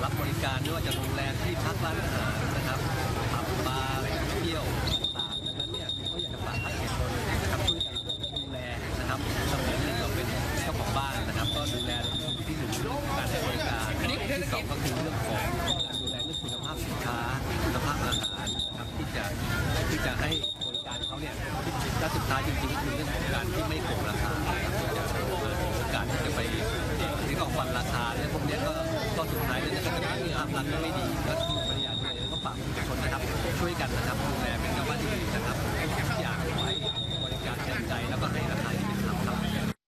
รับบริการไม่ว่าจะโรงแรมที่พักร้านอาหารนะครับผับบาร์แหล่งเที่ยวต่างๆดังนั้นเนี่ยก็อยากจะฝากให้ทุกคนนะครับช่วยกันดูแลนะครับเสมือนเราเป็นเจ้าของบ้านนะครับก็ดูแลที่หนึ่งเรื่องการให้บริการที่สองก็คือเรื่องของการดูแลเรื่องคุณภาพสินค้าคุณภาพอาหารนะครับที่จะให้บริการเขาเนี่ยและสุดท้ายจริงๆคือเรื่องของการที่ไม่โกงราคาการที่จะไปที่ก็ฟันราคาเนี่ยพวกนี้ก็สุดท้ายเนี่ยก็จะมีภาพลักษณ์ไม่ดีแล้วบริการเนี่ยก็ฝากทุกคนนะครับช่วยกันนะครับดูแลเป็นเจ้าบ้านที่ดีนะครับทุกอย่างไว้บริการเต็มใจแล้วก็ให้ราคาที่เป็นธรรมครับ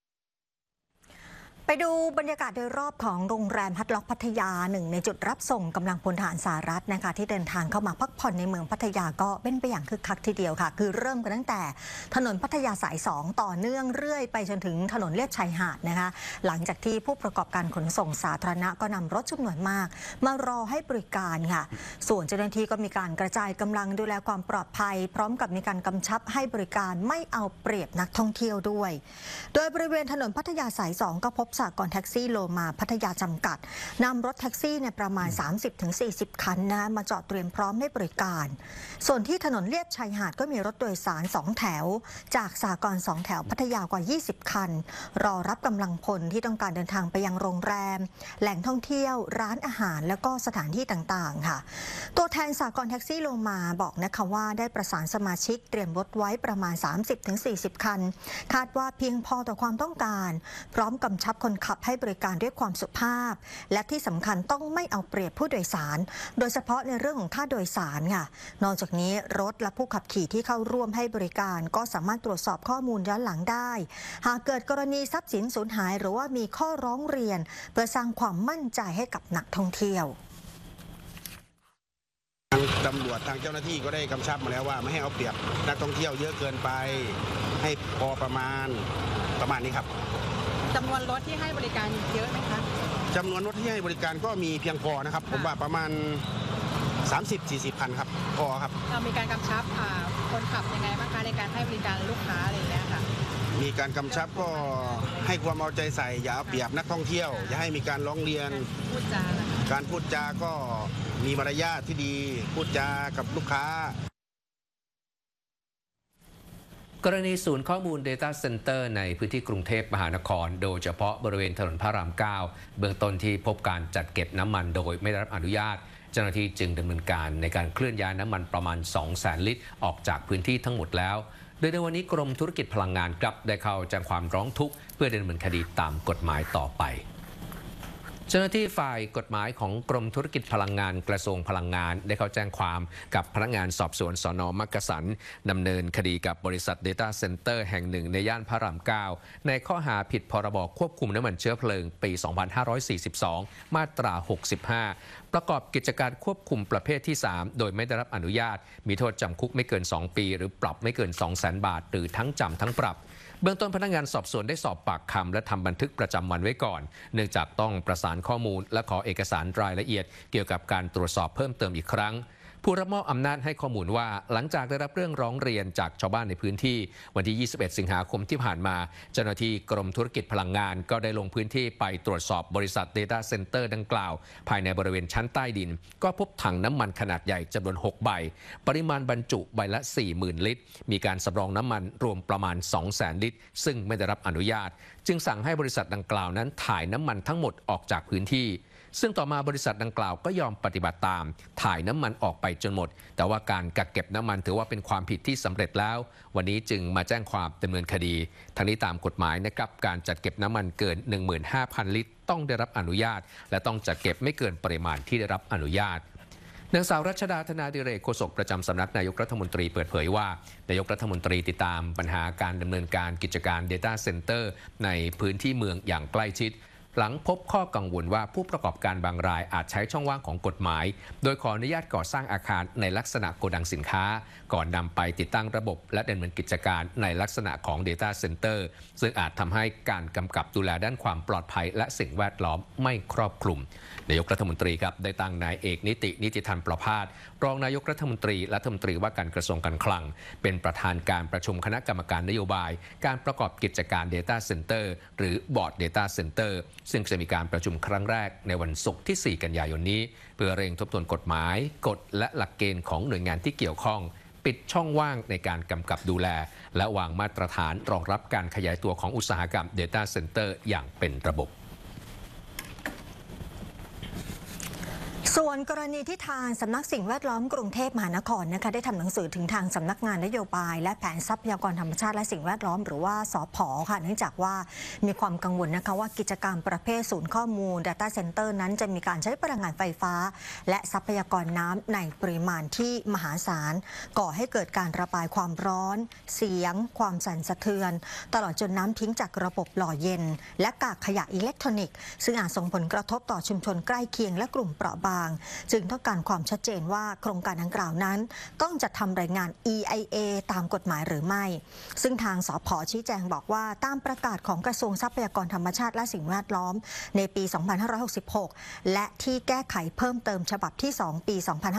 ไปดูบรรยากาศโดยรอบของโรงแรมฮัตล็อกพัทยาหนึ่งในจุดรับส่งกำลังพลทหารสหรัฐนะคะที่เดินทางเข้ามาพักผ่อนในเมืองพัทยาก็เป็นไปอย่างคึกคักทีเดียวค่ะคือเริ่มกันตั้งแต่ถนนพัทยาสาย2ต่อเนื่องเรื่อยไปจนถึงถนนเลียบชายหาดนะคะหลังจากที่ผู้ประกอบการขนส่งสาธารณะก็นำรถจำนวนมากมารอให้บริการค่ะส่วนเจ้าหน้าที่ก็มีการกระจายกำลังดูแลความปลอดภัยพร้อมกับมีการกำชับให้บริการไม่เอาเปรียบนักท่องเที่ยวด้วยโดยบริเวณถนนพัทยาสาย2ก็พบสหกรณ์แท็กซี่โลมาพัทยาจำกัดนำรถแท็กซี่เนี่ยประมาณ 30-40 คันนะมาจอดเตรียมพร้อมให้บริการส่วนที่ถนนเลียบชายหาดก็มีรถโดยสาร2แถวจากสหกรณ์2แถวพัทยากว่า20คันรอรับกำลังพลที่ต้องการเดินทางไปยังโรงแรมแหล่งท่องเที่ยวร้านอาหารแล้วก็สถานที่ต่างๆค่ะตัวแทนสหกรณ์แท็กซี่โลมาบอกนะคะว่าได้ประสานสมาชิกเตรียมรถไว้ประมาณ 30-40 คันคาดว่าเพียงพอต่อความต้องการพร้อมกำชับคนขับให้บริการด้วยความสุภาพและที่สำคัญต้องไม่เอาเปรียบผู้โดยสารโดยเฉพาะในเรื่องของค่าโดยสารค่ะนอกจากนี้รถและผู้ขับขี่ที่เข้าร่วมให้บริการก็สามารถตรวจสอบข้อมูลย้อนหลังได้หากเกิดกรณีทรัพย์สินสูญหายหรือว่ามีข้อร้องเรียนเพื่อสร้างความมั่นใจให้กับนักท่องเที่ยวทางตำรวจทางเจ้าหน้าที่ก็ได้กำชับมาแล้วว่าไม่ให้เอาเปรียบนักท่องเที่ยวเยอะเกินไปให้พอประมาณนี้ครับจำนวนรถที่ให้บริการเยอะไหมคะจำนวนรถที่ให้บริการก็มีเพียงพอนะครับผมว่าประมาณ 30-40 คันครับพอครับเรามีการกำชับคนขับยังไงบ้างคะในการให้บริการลูกค้าอะไรอย่างเงี้ยค่ะมีการกำชับก็ให้ความเอาใจใส่อย่าเอาเปรียบนักท่องเที่ยวอย่าให้มีการร้องเรียนการพูดจาก็มีมารยาทที่ดีพูดจากับลูกค้ากรณีศูนย์ข้อมูล Data Center ในพื้นที่กรุงเทพมหานครโดยเฉพาะบริเวณถนนพระราม 9 เบื้องต้นที่พบการจัดเก็บน้ำมันโดยไม่ได้รับอนุญาตเจ้าหน้าที่จึงดำเนินการในการเคลื่อนย้ายน้ำมันประมาณ 200,000 ลิตรออกจากพื้นที่ทั้งหมดแล้วโดยในวันนี้กรมธุรกิจพลังงานกลับได้เข้าแจ้งความร้องทุกข์เพื่อดำเนินคดีตามกฎหมายต่อไปเจ้าหน้าที่ฝ่ายกฎหมายของกรมธุรกิจพลังงานกระทรวงพลังงานได้เข้าแจ้งความกับพนักงานสอบสวนสน.มักกะสันดำเนินคดีกับบริษัท Data Center แห่งหนึ่งในย่านพระราม 9 ในข้อหาผิดพรบควบคุมน้ำมันเชื้อเพลิงปี 2542 มาตรา 65 ประกอบกิจการควบคุมประเภทที่ 3 โดยไม่ได้รับอนุญาตมีโทษจำคุกไม่เกิน 2 ปีหรือปรับไม่เกิน 200,000 บาทหรือทั้งจำทั้งปรับเบื้องต้นพนักงานสอบสวนได้สอบปากคำและทำบันทึกประจำวันไว้ก่อนเนื่องจากต้องประสานข้อมูลและขอเอกสารรายละเอียดเกี่ยวกับการตรวจสอบเพิ่มเติมอีกครั้งผู้รับมอบอำนาจให้ข้อมูลว่าหลังจากได้รับเรื่องร้องเรียนจากชาวบ้านในพื้นที่วันที่ 21 สิงหาคมที่ผ่านมาเจ้าหน้าที่กรมธุรกิจพลังงานก็ได้ลงพื้นที่ไปตรวจสอบบริษัท Data Center ดังกล่าวภายในบริเวณชั้นใต้ดินก็พบถังน้ำมันขนาดใหญ่จำนวน 6 ใบปริมาณบรรจุใบละ 40,000 ลิตรมีการสำรองน้ำมันรวมประมาณ 200,000 ลิตรซึ่งไม่ได้รับอนุญาตจึงสั่งให้บริษัทดังกล่าวนั้นถ่ายน้ำมันทั้งหมดออกจากพื้นที่ซึ่งต่อมาบริษัทดังกล่าวก็ยอมปฏิบัติตามถ่ายน้ำมันออกไปจนหมดแต่ว่าการกักเก็บน้ำมันถือว่าเป็นความผิดที่สำเร็จแล้ววันนี้จึงมาแจ้งความดำเนินคดีทั้งนี้ตามกฎหมายนะครับการจัดเก็บน้ำมันเกิน 15,000 ลิตรต้องได้รับอนุญาตและต้องจัดเก็บไม่เกินปริมาณที่ได้รับอนุญาตนางสาวรัชดาธนาดิเรกโฆษกประจำสำนักนายกรัฐมนตรีเปิดเผยว่านายกรัฐมนตรีติดตามปัญหาการดำเนินการกิจการ Data Center ในพื้นที่เมืองอย่างใกล้ชิดหลังพบข้อกังวลว่าผู้ประกอบการบางรายอาจใช้ช่องว่างของกฎหมายโดยขออนุญาตก่อสร้างอาคารในลักษณะโกดังสินค้าก่อนนำไปติดตั้งระบบและดำเนินกิจการในลักษณะของ Data Center ซึ่งอาจทำให้การกำกับดูแลด้านความปลอดภัยและสิ่งแวดล้อมไม่ครอบคลุมนายกรัฐมนตรีครับได้ตั้งนายเอกนิติธรรมประภาสรองนายกรัฐมนตรีและรัฐมนตรีว่าการกระทรวงการคลังเป็นประธานการประชุมคณะกรรมการนโยบายการประกอบกิจการ Data Center หรือบอร์ด Data Center ซึ่งจะมีการประชุมครั้งแรกในวันศุกร์ที่ 4 กันยายนนี้เพื่อเร่งทบทวนกฎหมายกฎและหลักเกณฑ์ของหน่วยงานที่เกี่ยวข้องปิดช่องว่างในการกำกับดูแลและวางมาตรฐานรองรับการขยายตัวของอุตสาหกรรม Data Center อย่างเป็นระบบส่วนกรณีที่ทางสำนักสิ่งแวดล้อมกรุงเทพมหานครนะคะได้ทำหนังสือถึงทางสำนักงานนโยบายและแผนทรัพยากรธรรมชาติและสิ่งแวดล้อมหรือว่าสผ.ค่ะเนื่องจากว่ามีความกังวลนะคะว่ากิจกรรมประเภทศูนย์ข้อมูล Data Center นั้นจะมีการใช้พลังงานไฟฟ้าและทรัพยากรน้ำในปริมาณที่มหาศาลก่อให้เกิดการระบายความร้อนเสียงความสั่นสะเทือนตลอดจนน้ำทิ้งจากระบบหล่อเย็นและกากขยะอิเล็กทรอนิกส์ซึ่งอาจส่งผลกระทบต่อชุมชนใกล้เคียงและกลุ่มเปราะบางจึงต้องการความชัดเจนว่าโครงการดังกล่าวนั้นต้องจัดทำรายงาน EIA ตามกฎหมายหรือไม่ซึ่งทางสผ.ชี้แจงบอกว่าตามประกาศของกระทรวงทรัพยากรธรรมชาติและสิ่งแวดล้อมในปี 2566 และที่แก้ไขเพิ่มเติมฉบับที่ 2 ปี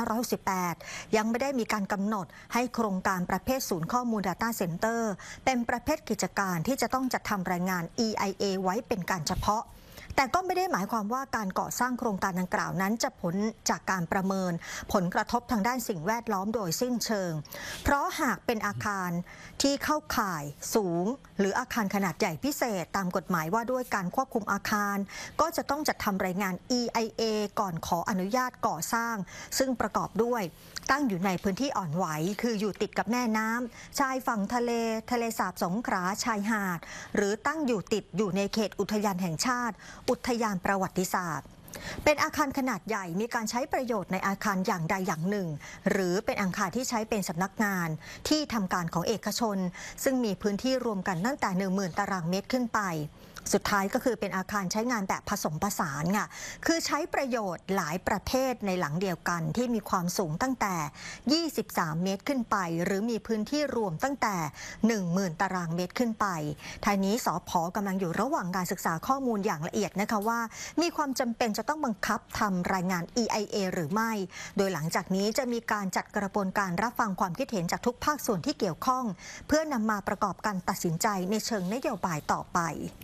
2568 ยังไม่ได้มีการกำหนดให้โครงการประเภทศูนย์ข้อมูล Data Center เป็นประเภทกิจการที่จะต้องจัดทำรายงาน EIA ไว้เป็นการเฉพาะแต่ก็ไม่ได้หมายความว่าการก่อสร้างโครงการดังกล่าวนั้นจะผลจากการประเมินผลกระทบทางด้านสิ่งแวดล้อมโดยสิ้นเชิงเพราะหากเป็นอาคารที่เข้าข่ายสูงหรืออาคารขนาดใหญ่พิเศษตามกฎหมายว่าด้วยการควบคุมอาคารก็จะต้องจัดทำรายงาน EIA ก่อนขออนุญาตก่อสร้างซึ่งประกอบด้วยตั้งอยู่ในพื้นที่อ่อนไหวคืออยู่ติดกับแม่น้ำชายฝั่งทะเลสาบสงขลาชายหาดหรือตั้งอยู่ในเขตอุทยานแห่งชาติอุทยานประวัติศาสตร์เป็นอาคารขนาดใหญ่มีการใช้ประโยชน์ในอาคารอย่างใดอย่างหนึ่งหรือเป็นอาคารที่ใช้เป็นสำนักงานที่ทำการของเอกชนซึ่งมีพื้นที่รวมกันตั้งแต่ 10,000 ตารางเมตรขึ้นไปสุดท้ายก็คือเป็นอาคารใช้งานแบบผสมผสานค่ะคือใช้ประโยชน์หลายประเภทในหลังเดียวกันที่มีความสูงตั้งแต่23 เมตรขึ้นไปหรือมีพื้นที่รวมตั้งแต่ 10,000 ตารางเมตรขึ้นไปทางนี้สผ.กำลังอยู่ระหว่างการศึกษาข้อมูลอย่างละเอียดนะคะว่ามีความจำเป็นจะต้องบังคับทำรายงาน EIA หรือไม่โดยหลังจากนี้จะมีการจัดกระบวนการรับฟังความคิดเห็นจากทุกภาคส่วนที่เกี่ยวข้องเพื่อนำมาประกอบการตัดสินใจในเชิงนโยบายต่อไป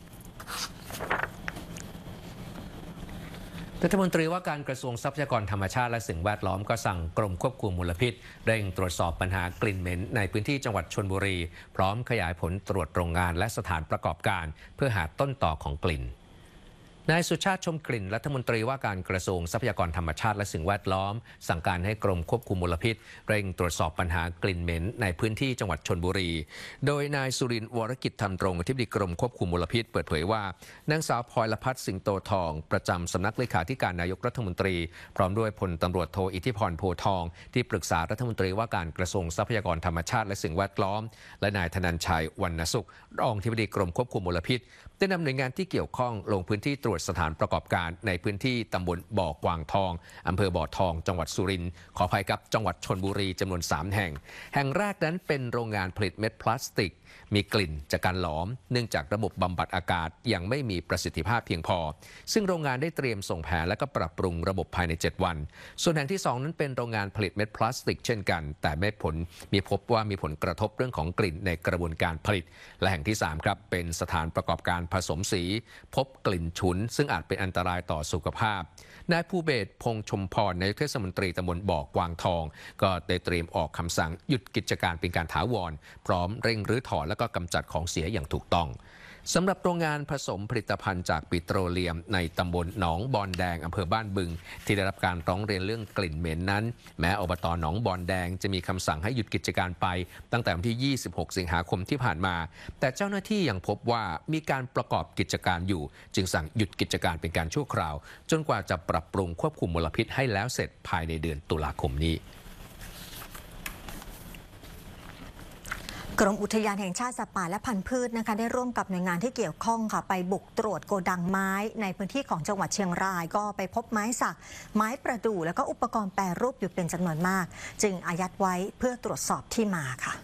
รัฐมนตรีว่าการกระทรวงทรัพยากรธรรมชาติและสิ่งแวดล้อมก็สั่งกรมควบคุมมลพิษเร่งตรวจสอบปัญหากลิ่นเหม็นในพื้นที่จังหวัดชลบุรีพร้อมขยายผลตรวจโรงงานและสถานประกอบการเพื่อหาต้นต่อของกลิ่นนายสุชาติชมกลิ่นรัฐมนตรีว่าการกระทรวงทรัพยากรธรรมชาติและสิ่งแวดล้อมสั่งการให้กรมควบคุมมลพิษเร่งตรวจสอบปัญหากลิ่นเหม็นในพื้นที่จังหวัดชลบุรีโดยนายสุรินทร์วรกิจธรรมตรงอธิบดีกรมควบคุมมลพิษเปิดเผยว่านางสาวพลอยละพัฒน์สิงโตทองประจำสำนักเลขาธิการนายกรัฐมนตรีพร้อมด้วยพลตำรวจโทอิทธิพรโพธิ์ทองที่ปรึกษารัฐมนตรีว่าการกระทรวงทรัพยากรธรรมชาติและสิ่งแวดล้อมและนายธนัญชัยวรรณสุขรองอธิบดีกรมควบคุมมลพิษได้นำหน่วยงานที่เกี่ยวข้องลงพื้นที่ตรวจสถานประกอบการในพื้นที่ตำบลบ่อกวางทองอำเภอบ่อทองจังหวัดสุรินทร์ขออภัยครับจังหวัดชลบุรีจำนวน3 แห่งแห่งแรกนั้นเป็นโรงงานผลิตเม็ดพลาสติกมีกลิ่นจากการหลอมเนื่องจากระบบบำบัดอากาศยังไม่มีประสิทธิภาพเพียงพอซึ่งโรงงานได้เตรียมส่งแผนและก็ปรับปรุงระบบภายใน7 วันส่วนแห่งที่2นั้นเป็นโรงงานผลิตเม็ดพลาสติกเช่นกันแต่พบว่ามีผลกระทบเรื่องของกลิ่นในกระบวนการผลิตและแห่งที่3ครับเป็นสถานประกอบการผสมสีพบกลิ่นฉุนซึ่งอาจเป็นอันตรายต่อสุขภาพนายภูเบศรพงษ์ชมพรนายกเทศมนตรีตำบลบ่อกวางทองก็ได้เตรียมออกคำสั่งหยุดกิจการเป็นการถาวรพร้อมเร่งรื้อถอนและก็กำจัดของเสียอย่างถูกต้องสำหรับโรงงานผสมผลิตภัณฑ์จากปิโตรเลียมในตำบลหนองบอนแดงอำเภอบ้านบึงที่ได้รับการร้องเรียนเรื่องกลิ่นเหม็นนั้นแม้อบต.หนองบอนแดงจะมีคำสั่งให้หยุดกิจการไปตั้งแต่วันที่ 26 สิงหาคมที่ผ่านมาแต่เจ้าหน้าที่ยังพบว่ามีการประกอบกิจการอยู่จึงสั่งหยุดกิจการเป็นการชั่วคราวจนกว่าจะปรับปรุงควบคุมมลพิษให้แล้วเสร็จภายในเดือนตุลาคมนี้กรมอุทยานแห่งชาติสัตว์ป่าและพันธุ์พืชนะคะได้ร่วมกับหน่วยงานที่เกี่ยวข้องค่ะไปบุกตรวจโกดังไม้ในพื้นที่ของจังหวัดเชียงรายก็ไปพบไม้สักไม้ประดู่แล้วก็อุปกรณ์แปรรูปอยู่เป็นจำนวนมากจึงอายัดไว้เพื่อตรวจสอบที่มาค่ะ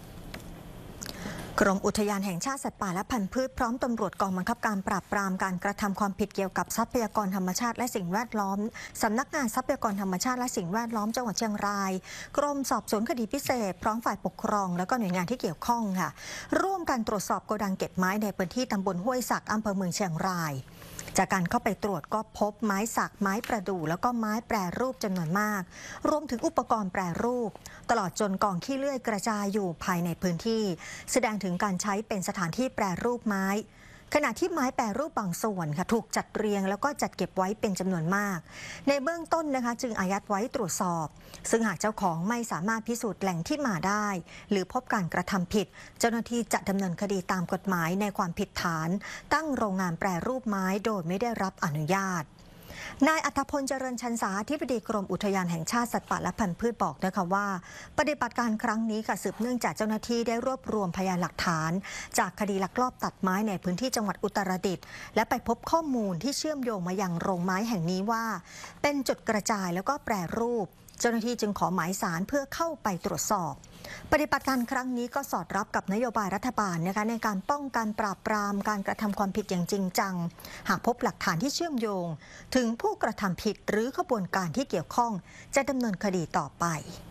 กรมอุทยานแห่งชาติสัตว์ป่าและพันธุ์พืชพร้อมตำรวจกองบังคับการปราบปรามการกระทำความผิดเกี่ยวกับทรัพยากรธรรมชาติและสิ่งแวดล้อมสำนักงานทรัพยากรธรรมชาติและสิ่งแวดล้อมจังหวัดเชียงรายกรมสอบสวนคดีพิเศษพร้อมฝ่ายปกครองแล้วก็หน่วยงานที่เกี่ยวข้องค่ะร่วมกันตรวจสอบโกดังเก็บไม้ในพื้นที่ตำบลห้วยสักอำเภอเมืองเชียงรายจากการเข้าไปตรวจก็พบไม้สักไม้ประดู่แล้วก็ไม้แปรรูปจำนวนมากรวมถึงอุปกรณ์แปรรูปตลอดจนกองขี้เลื่อยกระจายอยู่ภายในพื้นที่แสดงถึงการใช้เป็นสถานที่แปรรูปไม้ขณะที่ไม้แปรรูปบางส่วนค่ะถูกจัดเรียงแล้วก็จัดเก็บไว้เป็นจำนวนมากในเบื้องต้นนะคะจึงอายัดไว้ตรวจสอบซึ่งหากเจ้าของไม่สามารถพิสูจน์แหล่งที่มาได้หรือพบการกระทำผิดเจ้าหน้าที่จะดำเนินคดีตามกฎหมายในความผิดฐานตั้งโรงงานแปรรูปไม้โดยไม่ได้รับอนุญาตนายอัธพลเจริญชันษาอธิบดีกรมอุทยานแห่งชาติสัตว์ป่าและพันธุ์พืชบอกนะคะว่าปฏิบัติการครั้งนี้ค่ะสืบเนื่องจากเจ้าหน้าที่ได้รวบรวมพยานหลักฐานจากคดีลักลอบตัดไม้ในพื้นที่จังหวัดอุตรดิตถ์และไปพบข้อมูลที่เชื่อมโยงมายังโรงไม้แห่งนี้ว่าเป็นจุดกระจายแล้วก็แปรรูปเจ้าหน้าที่จึงขอหมายสารเพื่อเข้าไปตรวจสอบปฏิบัติการครั้งนี้ก็สอดรับกับนโยบายรัฐบาลนะคะในการป้องกันปราบปรามการกระทำความผิดอย่างจริงจังหากพบหลักฐานที่เชื่อมโยงถึงผู้กระทำผิดหรือขบวนการที่เกี่ยวข้องจะดำเนินคดีต่อไป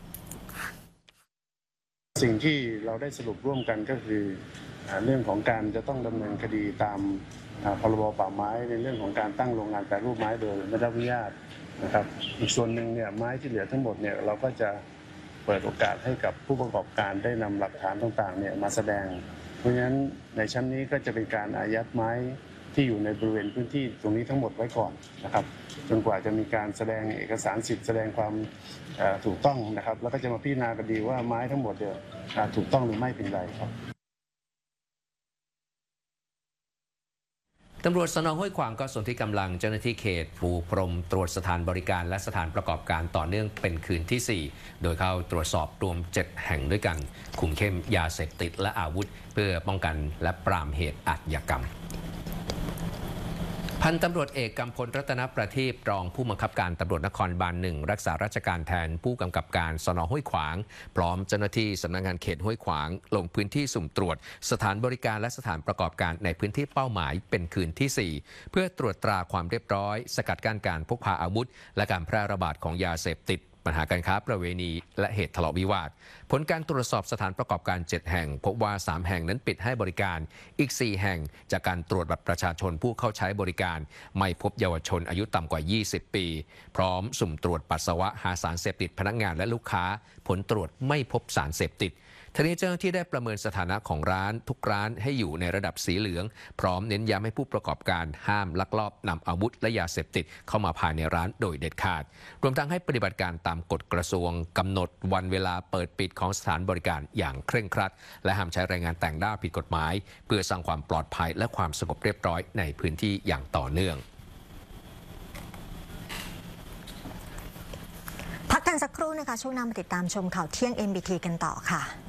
สิ่งที่เราได้สรุปร่วมกันก็คือเรื่องของการจะต้องดำเนินคดีตามพรบป่าไม้ในเรื่องของการตั้งโรงงานแปรรูปไม้โดยไม่ได้รับอนุญาตนะครับอีกส่วนหนึ่งเนี่ยไม้ที่เหลือทั้งหมดเนี่ยเราก็จะเปิดโอกาสให้กับผู้ประกอบการได้นำหลักฐานต่างๆเนี่ยมาแสดงเพราะฉะนั้นในชั้นนี้ก็จะเป็นการอายัดไม้ที่อยู่ในบริเวณพื้นที่ตรงนี้ทั้งหมดไว้ก่อนนะครับจนกว่าจะมีการแสดงเอกสารสิทธิ์แสดงความถูกต้องนะครับแล้วก็จะมาพิจารณากันดีว่าไม้ทั้งหมดเนี่ยถูกต้องหรือไม่เป็นไรครับตำรวจสน.ห้วยขวางก็ส่วนที่กำลังเจ้าหน้าที่เขตปูพรมตรวจสถานบริการและสถานประกอบการต่อเนื่องเป็นคืนที่ 4 โดยเข้าตรวจสอบรวม 7 แห่งด้วยกันคุมเข้มยาเสพติดและอาวุธเพื่อป้องกันและปราบเหตุอาชญากรรมพันตำรวจเอกกำพลรัตนประทีปรองผู้บังคับการตำรวจนครบาล 1รักษาราชการแทนผู้กำกับการสน.ห้วยขวางพร้อมเจ้าหน้าที่สำนักงานเขตห้วยขวางลงพื้นที่สุ่มตรวจสถานบริการและสถานประกอบการในพื้นที่เป้าหมายเป็นคืนที่ 4 เพื่อตรวจตราความเรียบร้อยสกัดกั้นการพกพาอาวุธและการแพร่ระบาดของยาเสพติดปัญหาการค้าประเวณีและเหตุทะเลาะวิวาทผลการตรวจสอบสถานประกอบการ 7 แห่งพบว่า 3 แห่งนั้นปิดให้บริการอีก 4 แห่งจากการตรวจบัตรประชาชนผู้เข้าใช้บริการไม่พบเยาวชนอายุต่ำกว่า 20 ปีพร้อมสุ่มตรวจปัสสาวะหาสารเสพติดพนักงานและลูกค้าผลตรวจไม่พบสารเสพติดทีนี้เจ้าหน้าที่ได้ประเมินสถานะของร้านทุกร้านให้อยู่ในระดับสีเหลืองพร้อมเน้นย้ำให้ผู้ประกอบการห้ามลักลอบนำอาวุธและยาเสพติดเข้ามาภายในร้านโดยเด็ดขาดรวมทั้งให้ปฏิบัติการตามกฎกระทรวงกำหนดวันเวลาเปิดปิดของสถานบริการอย่างเคร่งครัดและห้ามใช้แรงงานต่างด้าวผิดกฎหมายเพื่อสร้างความปลอดภัยและความสงบเรียบร้อยในพื้นที่อย่างต่อเนื่องพักกันสักครู่นะคะช่วงหน้ามาติดตามชมข่าวเที่ยง MBT กันต่อค่ะ